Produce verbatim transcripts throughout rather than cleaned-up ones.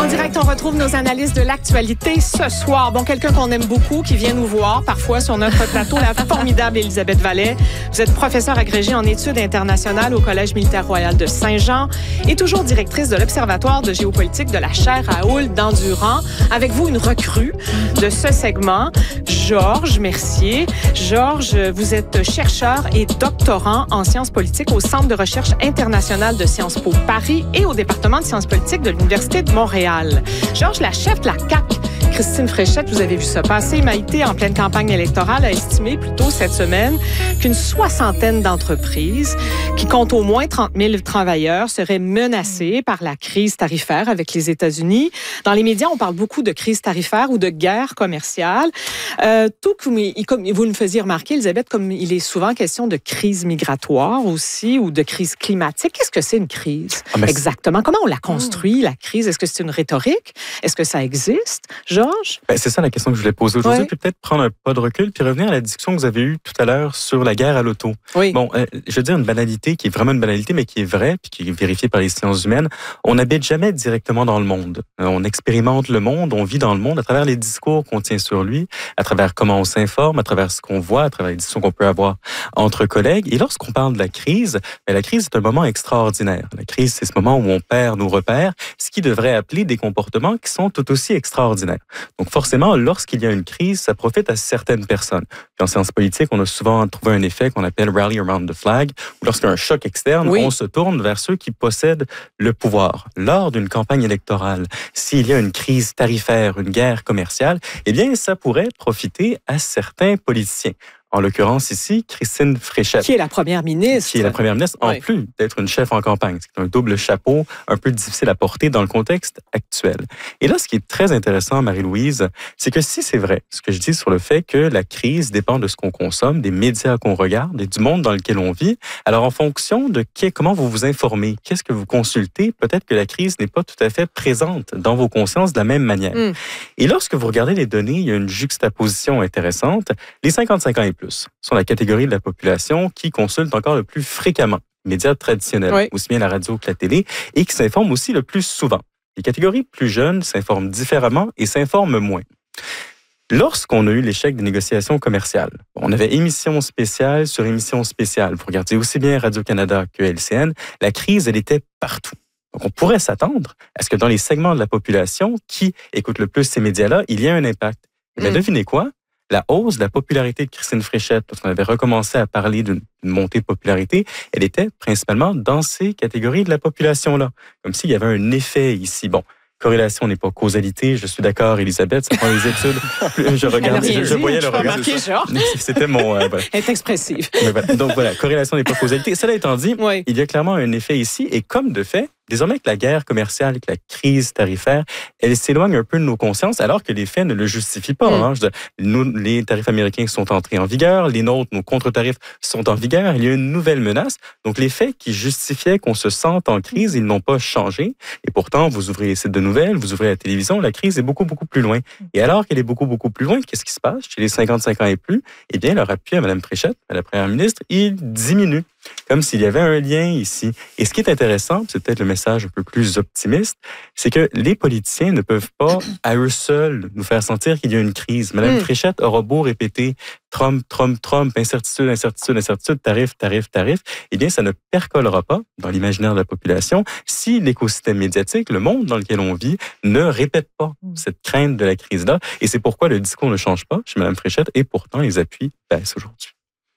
En direct, on retrouve nos analyses de l'actualité ce soir. Bon, quelqu'un qu'on aime beaucoup, qui vient nous voir parfois sur notre plateau, la formidable Élisabeth Vallet. Vous êtes professeure agrégée en études internationales au Collège militaire royal de Saint-Jean et toujours directrice de l'Observatoire de géopolitique de la chaire à Houle d'Endurant. Avec vous, une recrue de ce segment, Georges Mercier. Georges, vous êtes chercheur et doctorant en sciences politiques au Centre de recherche internationale de Sciences Po Paris et au département de sciences politiques de l'Université de Montréal. Georges, la chef de la C A Q, Christine Fréchette, vous avez vu ça passer. Maïté, en pleine campagne électorale, a estimé plus tôt cette semaine qu'une soixantaine d'entreprises qui comptent au moins trente mille travailleurs seraient menacées par la crise tarifaire avec les États-Unis. Dans les médias, on parle beaucoup de crise tarifaire ou de guerre commerciale. Euh, tout comme, comme vous nous faisiez remarquer, Elisabeth, comme il est souvent question de crise migratoire aussi ou de crise climatique. Qu'est-ce que c'est une crise? Ah, exactement. Comment on la construit, la crise? Est-ce que c'est une rhétorique? Est-ce que ça existe? Georges? Ben, c'est ça la question que je voulais poser aujourd'hui, ouais. Puis peut-être prendre un pas de recul, puis revenir à la discussion que vous avez eue tout à l'heure sur la guerre à l'auto. Oui. Bon, euh, je veux dire une banalité qui est vraiment une banalité, mais qui est vraie, puis qui est vérifiée par les sciences humaines. On n'habite jamais directement dans le monde. Euh, on expérimente le monde, on vit dans le monde à travers les discours qu'on tient sur lui, à travers comment on s'informe, à travers ce qu'on voit, à travers les discussions qu'on peut avoir entre collègues. Et lorsqu'on parle de la crise, ben, la crise est un moment extraordinaire. La crise, c'est ce moment où on perd nos repères, ce qui devrait appeler des comportements qui sont tout aussi extraordinaires. Donc forcément, lorsqu'il y a une crise, ça profite à certaines personnes. Puis en sciences politiques, on a souvent trouvé un effet qu'on appelle « rally around the flag », où lorsqu'il y a un choc externe, oui. on se tourne vers ceux qui possèdent le pouvoir. Lors d'une campagne électorale, s'il y a une crise tarifaire, une guerre commerciale, eh bien, ça pourrait profiter à certains politiciens. En l'occurrence ici, Christine Fréchette. Qui est la première ministre. Qui est la première ministre, en oui. plus d'être une chef en campagne. C'est un double chapeau un peu difficile à porter dans le contexte actuel. Et là, ce qui est très intéressant, Marie-Louise, c'est que si c'est vrai, ce que je dis sur le fait que la crise dépend de ce qu'on consomme, des médias qu'on regarde et du monde dans lequel on vit, alors en fonction de qui, comment vous vous informez, qu'est-ce que vous consultez, peut-être que la crise n'est pas tout à fait présente dans vos consciences de la même manière. Mm. Et lorsque vous regardez les données, il y a une juxtaposition intéressante. Les cinquante-cinq ans et plus sont la catégorie de la population qui consulte encore le plus fréquemment les médias traditionnels, oui. aussi bien la radio que la télé, et qui s'informent aussi le plus souvent. Les catégories plus jeunes s'informent différemment et s'informent moins. Lorsqu'on a eu l'échec des négociations commerciales, on avait émission spéciale sur émission spéciale. Vous regardez aussi bien Radio-Canada que L C N, la crise, elle était partout. Donc, on pourrait s'attendre à ce que dans les segments de la population qui écoutent le plus ces médias-là, il y ait un impact. Mais mm. devinez quoi? La hausse de la popularité de Christine Fréchette, lorsqu'on avait recommencé à parler d'une montée de popularité, elle était principalement dans ces catégories de la population-là. Comme s'il y avait un effet ici. Bon, corrélation n'est pas causalité, je suis d'accord, Elisabeth, ça prend les études. Je regardais, je, je voyais le regard. C'était mon... Euh, voilà. Elle est expressive. Voilà. Donc voilà, corrélation n'est pas causalité. Cela étant dit, oui. il y a clairement un effet ici, et comme de fait, désormais que la guerre commerciale, que la crise tarifaire, elle s'éloigne un peu de nos consciences, alors que les faits ne le justifient pas. Mm. Hein. Je veux dire, nous, les tarifs américains sont entrés en vigueur, les nôtres, nos contre-tarifs sont en vigueur, il y a une nouvelle menace. Donc, les faits qui justifiaient qu'on se sente en crise, ils n'ont pas changé. Et pourtant, vous ouvrez les sites de nouvelles, vous ouvrez la télévision, la crise est beaucoup, beaucoup plus loin. Et alors qu'elle est beaucoup, beaucoup plus loin, qu'est-ce qui se passe chez les cinquante-cinq ans et plus? Eh bien, leur appui à Mme Fréchette, à la première ministre, il diminue. Comme s'il y avait un lien ici. Et ce qui est intéressant, c'est peut-être le message un peu plus optimiste, c'est que les politiciens ne peuvent pas, à eux seuls, nous faire sentir qu'il y a une crise. Mme mm. Fréchette aura beau répéter Trump, Trump, Trump, incertitude, incertitude, incertitude, tarif, tarif, tarif, eh bien, ça ne percolera pas dans l'imaginaire de la population si l'écosystème médiatique, le monde dans lequel on vit, ne répète pas cette crainte de la crise-là. Et c'est pourquoi le discours ne change pas chez Mme Fréchette et pourtant les appuis baissent aujourd'hui.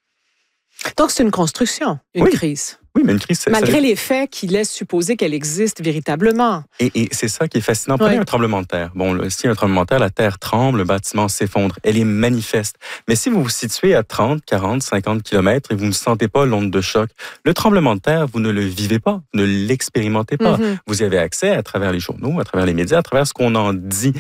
Donc, c'est une construction, une oui. crise. Oui, mais une crise... Ça, Malgré ça... les faits qui laissent supposer qu'elle existe véritablement. Et, et c'est ça qui est fascinant. Prenez oui. un tremblement de terre. Bon, le, si un tremblement de terre, la terre tremble, le bâtiment s'effondre. Elle est manifeste. Mais si vous vous situez à trente, quarante, cinquante kilomètres et vous ne sentez pas l'onde de choc, le tremblement de terre, vous ne le vivez pas, vous ne l'expérimentez pas. Mm-hmm. Vous y avez accès à travers les journaux, à travers les médias, à travers ce qu'on en dit.